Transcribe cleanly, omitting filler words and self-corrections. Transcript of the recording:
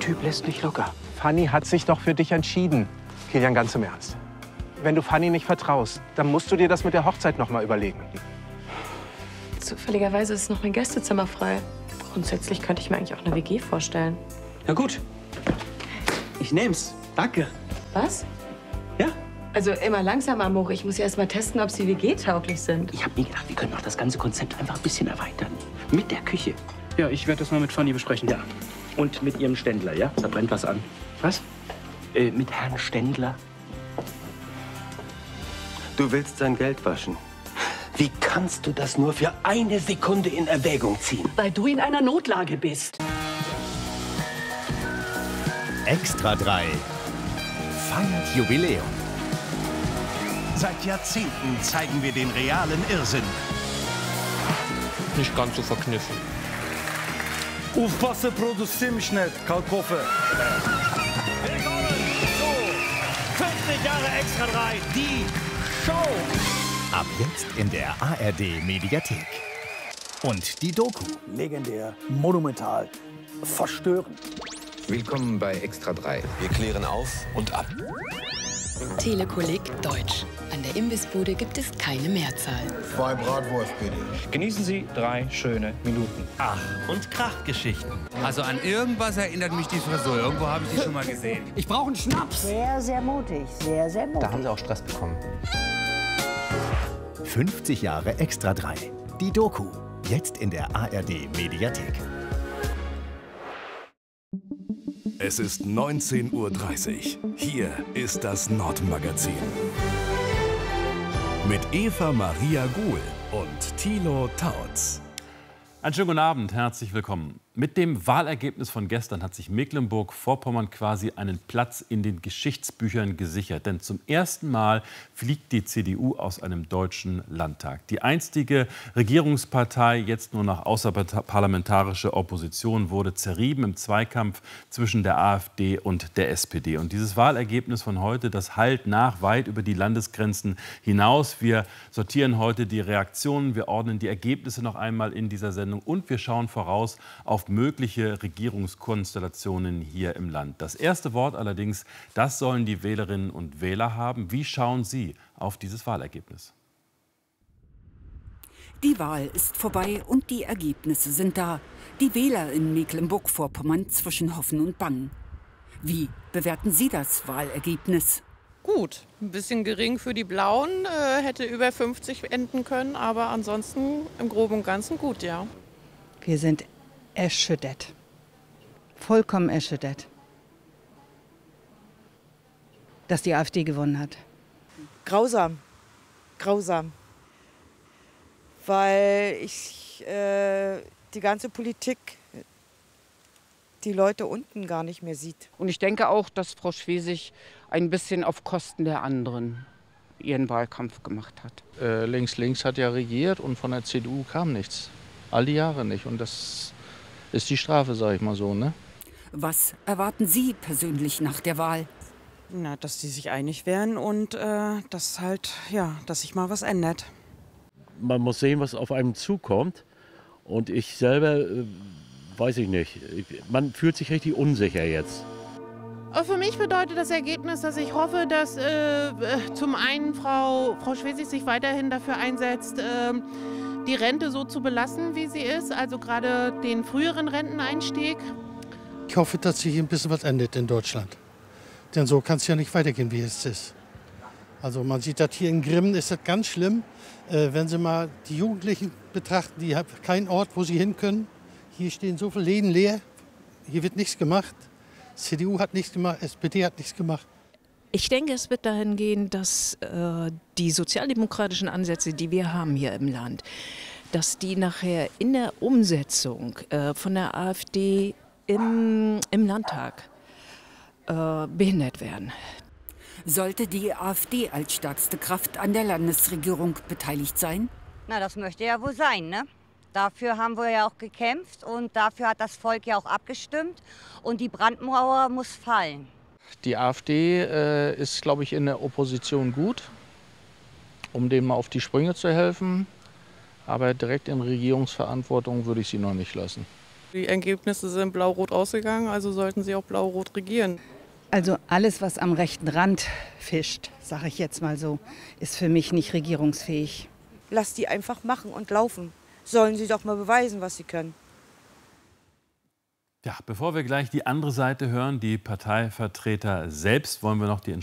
Typ lässt nicht locker. Fanny hat sich doch für dich entschieden. Kilian, ganz im Ernst. Wenn du Fanny nicht vertraust, dann musst du dir das mit der Hochzeit noch mal überlegen. Zufälligerweise ist noch mein Gästezimmer frei. Grundsätzlich könnte ich mir eigentlich auch eine WG vorstellen. Na gut. Ich nehm's. Danke. Was? Ja? Also immer langsam, Amore. Ich muss ja erst mal testen, ob sie WG-tauglich sind. Ich habe mir gedacht, wir können doch das ganze Konzept einfach ein bisschen erweitern. Mit der Küche. Ja, ich werde das mal mit Fanny besprechen. Ja. Und mit ihrem Ständler, ja? Da brennt was an. Was? Mit Herrn Ständler. Du willst sein Geld waschen. Wie kannst du das nur für eine Sekunde in Erwägung ziehen? Weil du in einer Notlage bist. Extra 3 feiert Jubiläum. Seit Jahrzehnten zeigen wir den realen Irrsinn. Nicht ganz so verkniffen. Aufpassen, produzieren mich nicht, Kalkofe. Willkommen zu 50 Jahre Extra 3, die Show. Ab jetzt in der ARD Mediathek. Und die Doku. Legendär, monumental, verstörend. Willkommen bei Extra 3. Wir klären auf und ab. Telekolleg Deutsch. An der Imbissbude gibt es keine Mehrzahl. 2 Bratwurst, bitte. Genießen Sie 3 schöne Minuten. Ach und Krachgeschichten. Also an irgendwas erinnert mich die Frisur. Irgendwo habe ich die schon mal gesehen. Ich brauche einen Schnaps. Sehr, sehr mutig. Sehr, sehr mutig. Da haben sie auch Stress bekommen. 50 Jahre Extra 3. Die Doku. Jetzt in der ARD Mediathek. Es ist 19:30 Uhr. Hier ist das Nordmagazin. Mit Eva Maria Guhl und Thilo Tautz. Einen schönen guten Abend, herzlich willkommen. Mit dem Wahlergebnis von gestern hat sich Mecklenburg-Vorpommern quasi einen Platz in den Geschichtsbüchern gesichert. Denn zum ersten Mal fliegt die CDU aus einem deutschen Landtag. Die einstige Regierungspartei, jetzt nur noch außerparlamentarische Opposition, wurde zerrieben im Zweikampf zwischen der AfD und der SPD. Und dieses Wahlergebnis von heute, das hallt nach weit über die Landesgrenzen hinaus. Wir sortieren heute die Reaktionen, wir ordnen die Ergebnisse noch einmal in dieser Sendung und wir schauen voraus auf mögliche Regierungskonstellationen hier im Land. Das erste Wort allerdings, das sollen die Wählerinnen und Wähler haben. Wie schauen Sie auf dieses Wahlergebnis? Die Wahl ist vorbei und die Ergebnisse sind da. Die Wähler in Mecklenburg-Vorpommern zwischen Hoffen und Bangen. Wie bewerten Sie das Wahlergebnis? Gut, ein bisschen gering für die Blauen, hätte über 50 enden können, aber ansonsten im Groben und Ganzen gut, ja. Wir sind erschüttert. Vollkommen erschüttert. Dass die AfD gewonnen hat. Grausam. Grausam. Weil die ganze Politik die Leute unten gar nicht mehr sieht. Und ich denke auch, dass Frau Schwesig ein bisschen auf Kosten der anderen ihren Wahlkampf gemacht hat. Links hat ja regiert und von der CDU kam nichts. All die Jahre nicht. Und das ist die Strafe, sage ich mal so, ne? Was erwarten Sie persönlich nach der Wahl? Na, dass die sich einig werden und dass sich mal was ändert. Man muss sehen, was auf einem zukommt. Und ich selber, weiß ich nicht. Man fühlt sich richtig unsicher jetzt. Für mich bedeutet das Ergebnis, dass ich hoffe, dass zum einen Frau Schwesig sich weiterhin dafür einsetzt, die Rente so zu belassen, wie sie ist, also gerade den früheren Renteneinstieg. Ich hoffe, dass sich ein bisschen was ändert in Deutschland. Denn so kann es ja nicht weitergehen, wie es ist. Also man sieht das hier in Grimmen, ist das ganz schlimm. Wenn Sie mal die Jugendlichen betrachten, die haben keinen Ort, wo sie hin können. Hier stehen so viele Läden leer, hier wird nichts gemacht. CDU hat nichts gemacht, SPD hat nichts gemacht. Ich denke, es wird dahin gehen, dass die sozialdemokratischen Ansätze, die wir haben hier im Land, dass die nachher in der Umsetzung von der AfD im Landtag behindert werden. Sollte die AfD als stärkste Kraft an der Landesregierung beteiligt sein? Na, das möchte ja wohl sein, ne? Dafür haben wir ja auch gekämpft und dafür hat das Volk ja auch abgestimmt. Und die Brandmauer muss fallen. Die AfD ist, glaube ich, in der Opposition gut, um denen mal auf die Sprünge zu helfen. Aber direkt in Regierungsverantwortung würde ich sie noch nicht lassen. Die Ergebnisse sind blau-rot ausgegangen, also sollten sie auch blau-rot regieren. Also alles, was am rechten Rand fischt, sage ich jetzt mal so, ist für mich nicht regierungsfähig. Lass die einfach machen und laufen. Sollen sie doch mal beweisen, was sie können. Ja, bevor wir gleich die andere Seite hören, die Parteivertreter selbst, wollen wir noch die